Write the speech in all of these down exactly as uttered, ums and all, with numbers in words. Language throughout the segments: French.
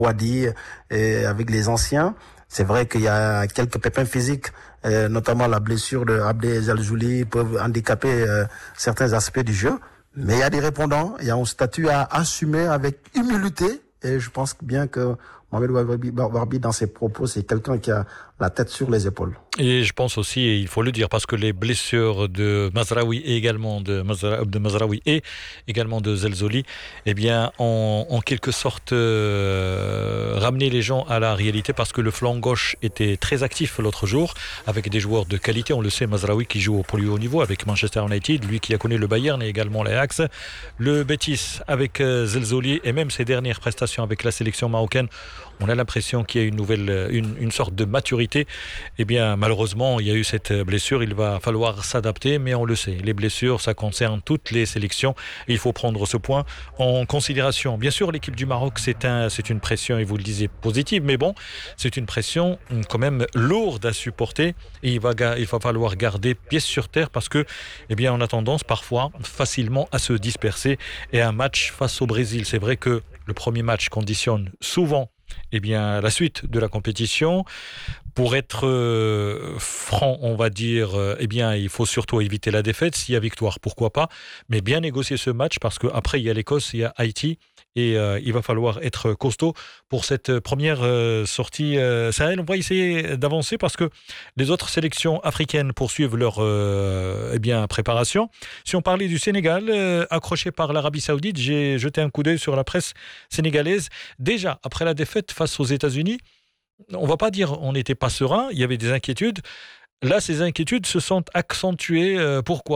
Wadi et avec les anciens. C'est vrai qu'il y a quelques pépins physiques, euh, notamment la blessure de Abdel Zalzouli peuvent handicaper euh, certains aspects du jeu. Mais il y a des répondants, il y a un statut à assumer avec humilité. Et je pense bien que Mohamed Warbi, Warbi dans ses propos, c'est quelqu'un qui a la tête sur les épaules. Et je pense aussi, et il faut le dire, parce que les blessures de Mazraoui et également de, Mazra, de Mazraoui et également de Zelzoli, eh bien, ont en quelque sorte euh, ramené les gens à la réalité, parce que le flanc gauche était très actif l'autre jour, avec des joueurs de qualité. On le sait, Mazraoui qui joue au plus haut niveau avec Manchester United, lui qui a connu le Bayern et également l'Ajax. Le Betis avec euh, Zelzoli et même ses dernières prestations avec la sélection marocaine, on a l'impression qu'il y a une nouvelle, une, une sorte de maturité. Eh bien, malheureusement, il y a eu cette blessure. Il va falloir s'adapter, mais on le sait. Les blessures, ça concerne toutes les sélections. Et il faut prendre ce point en considération. Bien sûr, l'équipe du Maroc, c'est, un, c'est une pression, et vous le disiez, positive, mais bon, c'est une pression quand même lourde à supporter. Et il va, il va falloir garder pied sur terre parce que, eh bien, on a tendance parfois facilement à se disperser. Et un match face au Brésil, c'est vrai que le premier match conditionne souvent eh bien, la suite de la compétition. Pour être euh, franc, on va dire, euh, eh bien, il faut surtout éviter la défaite. S'il y a victoire, pourquoi pas, mais bien négocier ce match parce qu'après, il y a l'Écosse, il y a Haïti et euh, il va falloir être costaud pour cette première euh, sortie euh, Sahel. On va essayer d'avancer parce que les autres sélections africaines poursuivent leur euh, eh bien, préparation. Si on parlait du Sénégal, euh, accroché par l'Arabie Saoudite, j'ai jeté un coup d'œil sur la presse sénégalaise. Déjà, après la défaite face aux États-Unis, on ne va pas dire on n'était pas serein, il y avait des inquiétudes. Là, ces inquiétudes se sont accentuées. Euh, pourquoi ?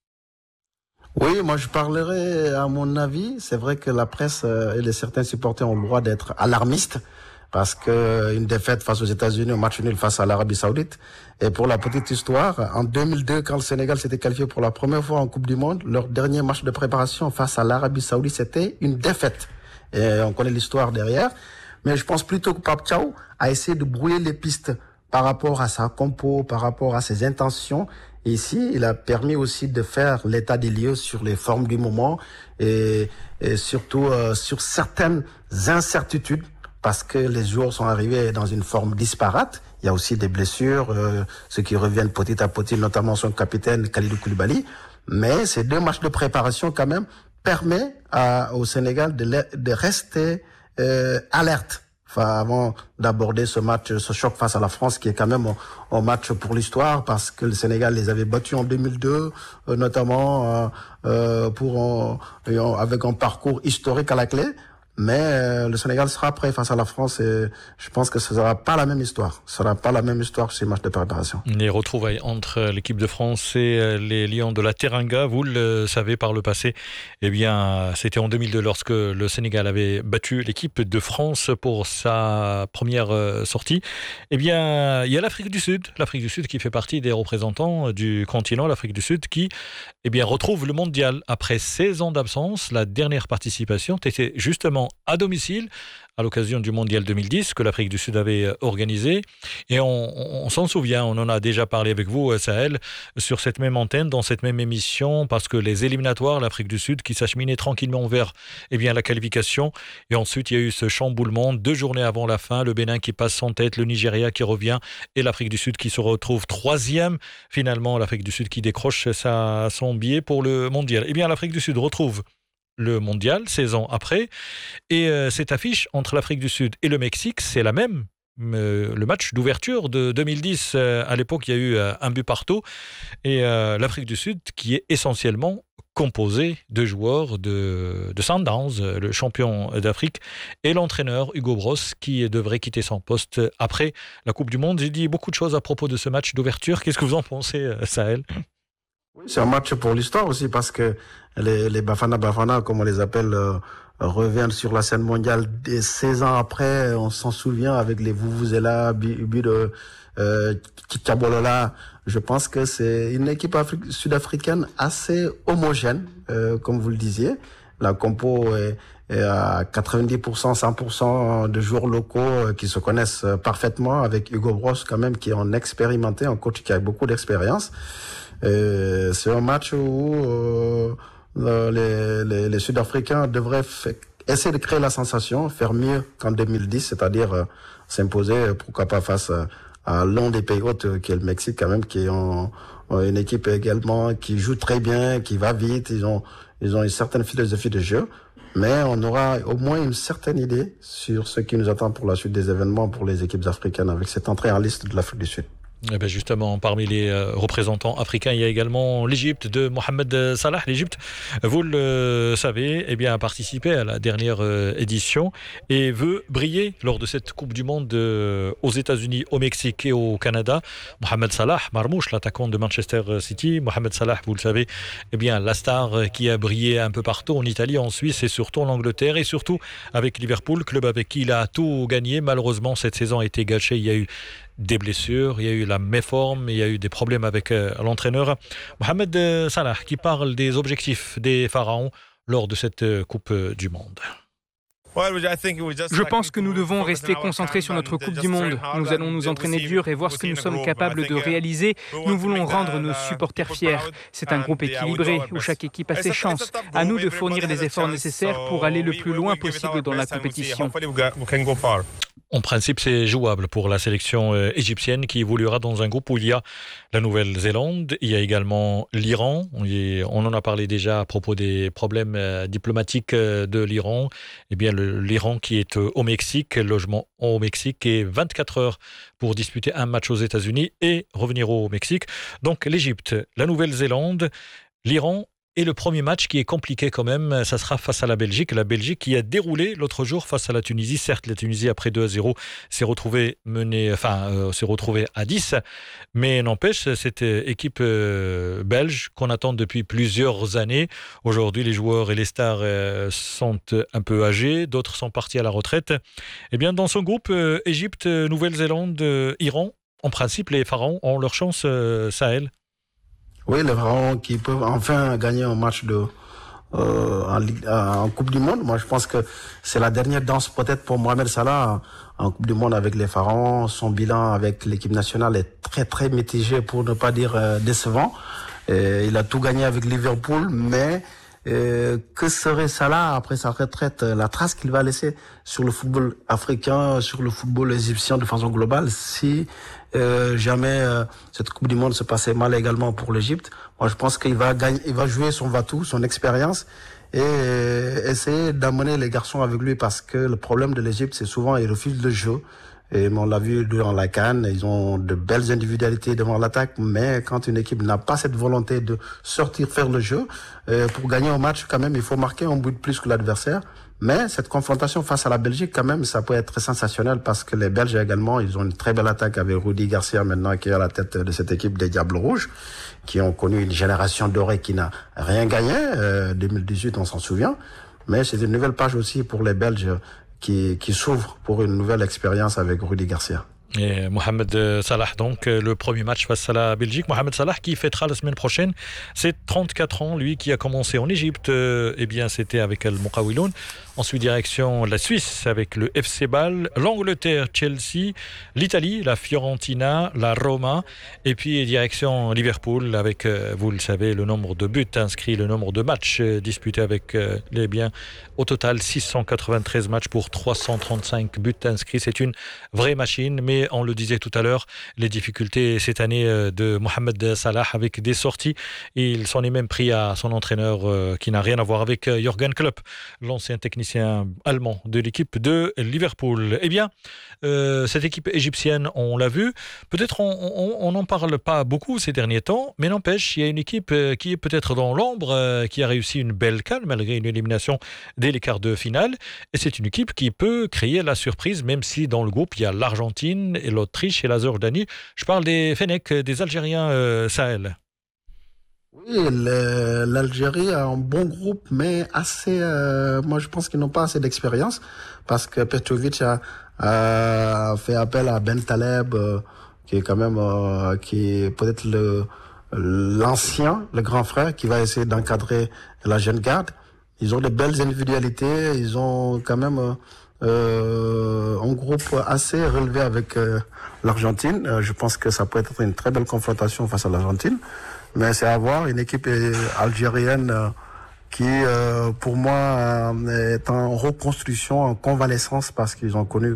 Oui, moi je parlerai à mon avis. C'est vrai que la presse euh, et les certains supporters ont le droit d'être alarmistes parce que une défaite face aux États-Unis, un match nul face à l'Arabie Saoudite. Et pour la petite histoire, en deux mille deux, quand le Sénégal s'était qualifié pour la première fois en Coupe du Monde, leur dernier match de préparation face à l'Arabie Saoudite, c'était une défaite. Et on connaît l'histoire derrière. Mais je pense plutôt que Pape Thiaw a essayé de brouiller les pistes par rapport à sa compo, par rapport à ses intentions. Et ici, il a permis aussi de faire l'état des lieux sur les formes du moment et, et surtout euh, sur certaines incertitudes parce que les joueurs sont arrivés dans une forme disparate. Il y a aussi des blessures, euh, ceux qui reviennent petit à petit, notamment son capitaine Kalidou Koulibaly. Mais ces deux matchs de préparation quand même permettent à, au Sénégal de, de rester Euh, alerte enfin, avant d'aborder ce match, ce choc face à la France qui est quand même un, un match pour l'histoire parce que le Sénégal les avait battus en deux mille deux, euh, notamment euh, euh, pour un, avec un parcours historique à la clé. Mais euh, le Sénégal sera prêt face à la France et je pense que ce ne sera pas la même histoire. Ce ne sera pas la même histoire sur ces matchs de préparation. Les retrouvailles entre l'équipe de France et les Lions de la Teranga, vous le savez par le passé, eh bien, c'était en deux mille deux lorsque le Sénégal avait battu l'équipe de France pour sa première sortie. Eh bien, il y a l'Afrique du Sud, l'Afrique du Sud qui fait partie des représentants du continent, l'Afrique du Sud qui eh bien, retrouve le mondial après seize ans d'absence. La dernière participation était justement à domicile à l'occasion du mondial deux mille dix que l'Afrique du Sud avait organisé et on, on, on s'en souvient, on en a déjà parlé avec vous Sahel sur cette même antenne, dans cette même émission parce que les éliminatoires, l'Afrique du Sud qui s'acheminait tranquillement vers eh bien, la qualification et ensuite il y a eu ce chamboulement deux journées avant la fin, le Bénin qui passe en tête, le Nigeria qui revient et l'Afrique du Sud qui se retrouve troisième, finalement l'Afrique du Sud qui décroche sa, son billet pour le mondial. Eh bien l'Afrique du Sud retrouve le mondial, seize ans après. Et euh, cette affiche entre l'Afrique du Sud et le Mexique, c'est la même. Euh, le match d'ouverture de deux mille dix, euh, à l'époque, il y a eu euh, un but partout. Et euh, l'Afrique du Sud, qui est essentiellement composée de joueurs de, de Sundowns, le champion d'Afrique, et l'entraîneur Hugo Bross, qui devrait quitter son poste après la Coupe du Monde. J'ai dit beaucoup de choses à propos de ce match d'ouverture. Qu'est-ce que vous en pensez, Sahel ? Oui, c'est un match pour l'histoire aussi parce que les, les Bafana Bafana, comme on les appelle, euh, reviennent sur la scène mondiale des seize ans après. On s'en souvient avec les Vuvuzela, but de euh, Tchabolola. Je pense que c'est une équipe Afri- sud-africaine assez homogène, euh, comme vous le disiez. La compo est, est à quatre-vingt-dix pour cent, cent pour cent de joueurs locaux qui se connaissent parfaitement, avec Hugo Bross quand même qui est un expérimenté, un coach qui a beaucoup d'expérience. Et c'est un match où euh, les, les, les Sud-Africains devraient f- essayer de créer la sensation, faire mieux qu'en deux mille dix, c'est-à-dire euh, s'imposer, pourquoi pas face euh, à l'un des pays hôtes, euh, qui est le Mexique quand même, qui ont euh, une équipe également qui joue très bien, qui va vite, ils ont ils ont une certaine philosophie de jeu, mais on aura au moins une certaine idée sur ce qui nous attend pour la suite des événements pour les équipes africaines avec cette entrée en liste de l'Afrique du Sud. Eh bien justement, parmi les euh, représentants africains, il y a également l'Égypte de Mohamed Salah. L'Égypte, vous le savez, eh bien, a participé à la dernière euh, édition et veut briller lors de cette Coupe du Monde euh, aux États-Unis, au Mexique et au Canada. Mohamed Salah, Marmouche, l'attaquant de Manchester City. Mohamed Salah, vous le savez, eh bien, la star qui a brillé un peu partout en Italie, en Suisse et surtout en Angleterre et surtout avec Liverpool, club avec qui il a tout gagné. Malheureusement, cette saison a été gâchée. Il y a eu des blessures, il y a eu la méforme, il y a eu des problèmes avec euh, l'entraîneur. Mohamed euh, Salah qui parle des objectifs des Pharaons lors de cette euh, Coupe euh, du Monde. Je pense que nous devons rester concentrés sur notre Coupe du Monde. Nous allons nous entraîner dur et voir ce que nous sommes capables de réaliser. Nous voulons rendre nos supporters fiers. C'est un groupe équilibré où chaque équipe a ses chances. À nous de fournir les efforts nécessaires pour aller le plus loin possible dans la compétition. En principe, c'est jouable pour la sélection euh, égyptienne qui évoluera dans un groupe où il y a la Nouvelle-Zélande, il y a également l'Iran. On en a parlé déjà à propos des problèmes euh, diplomatiques euh, de l'Iran. Eh bien, le, l'Iran qui est euh, au Mexique, logement au Mexique, et vingt-quatre heures pour disputer un match aux États-Unis et revenir au Mexique. Donc, l'Égypte, la Nouvelle-Zélande, l'Iran. Et le premier match qui est compliqué quand même, ça sera face à la Belgique. La Belgique qui a déroulé l'autre jour face à la Tunisie. Certes, la Tunisie, après deux à zéro, s'est retrouvée menée, enfin, euh, s'est retrouvée à dix. Mais n'empêche, cette équipe euh, belge qu'on attend depuis plusieurs années. Aujourd'hui, les joueurs et les stars euh, sont un peu âgés. D'autres sont partis à la retraite. Eh bien, dans son groupe, euh, Égypte, Nouvelle-Zélande, euh, Iran, en principe, les Pharaons ont leur chance, euh, Sahel. Oui, les Pharaons qui peuvent enfin gagner un match de, euh, en, en Coupe du Monde. Moi, je pense que c'est la dernière danse peut-être pour Mohamed Salah en Coupe du Monde avec les Pharaons. Son bilan avec l'équipe nationale est très, très mitigé, pour ne pas dire euh, décevant. Et il a tout gagné avec Liverpool, mais euh, que serait Salah après sa retraite? La trace qu'il va laisser sur le football africain, sur le football égyptien de façon globale, si Euh, jamais euh, cette Coupe du Monde se passait mal également pour l'Égypte. Moi, je pense qu'il va gagner, il va jouer son va-tout, son expérience, et euh, essayer d'amener les garçons avec lui, parce que le problème de l'Égypte, c'est souvent ils refusent le jeu. Et on l'a vu durant la CAN, ils ont de belles individualités devant l'attaque, mais quand une équipe n'a pas cette volonté de sortir faire le jeu, euh, pour gagner un match, quand même, il faut marquer un but de plus que l'adversaire. Mais cette confrontation face à la Belgique, quand même, ça peut être sensationnel, parce que les Belges également, ils ont une très belle attaque avec Rudy Garcia maintenant qui est à la tête de cette équipe des Diables Rouges, qui ont connu une génération dorée qui n'a rien gagné. Euh, deux mille dix-huit, on s'en souvient. Mais c'est une nouvelle page aussi pour les Belges qui, qui s'ouvrent pour une nouvelle expérience avec Rudy Garcia. Et Mohamed Salah, donc le premier match face à la Belgique. Mohamed Salah qui fêtera la semaine prochaine ses trente-quatre ans, lui qui a commencé en Égypte, euh, eh bien c'était avec Al Moqawiloun. Ensuite direction la Suisse avec le F C Bâle, l'Angleterre, Chelsea, l'Italie, la Fiorentina, la Roma, et puis direction Liverpool avec, euh, vous le savez, le nombre de buts inscrits, le nombre de matchs euh, disputés avec euh, les biens. Au total, six cent quatre-vingt-treize matchs pour trois cent trente-cinq buts inscrits. C'est une vraie machine, mais on le disait tout à l'heure, les difficultés cette année de Mohamed Salah avec des sorties. Il s'en est même pris à son entraîneur euh, qui n'a rien à voir avec euh, Jürgen Klopp, l'ancien technicien allemand de l'équipe de Liverpool. Eh bien, euh, cette équipe égyptienne, on l'a vu, peut-être on n'en parle pas beaucoup ces derniers temps, mais n'empêche, il y a une équipe euh, qui est peut-être dans l'ombre, euh, qui a réussi une belle CAN malgré une élimination dès les quarts de finale. Et c'est une équipe qui peut créer la surprise, même si dans le groupe, il y a l'Argentine et l'Autriche et la Jordanie. Je parle des Fennecs, des Algériens euh, Sahel. Oui, le, l'Algérie a un bon groupe, mais assez. Euh, moi, je pense qu'ils n'ont pas assez d'expérience, parce que Petrovic a, a fait appel à Ben Taleb, euh, qui est quand même, euh, qui est peut-être le l'ancien, le grand frère, qui va essayer d'encadrer la jeune garde. Ils ont de belles individualités, ils ont quand même euh, euh, un groupe assez relevé avec euh, l'Argentine. Euh, je pense que ça peut être une très belle confrontation face à l'Argentine. Mais c'est à voir, une équipe algérienne euh, qui euh, pour moi euh, est en reconstruction, en convalescence, parce qu'ils ont connu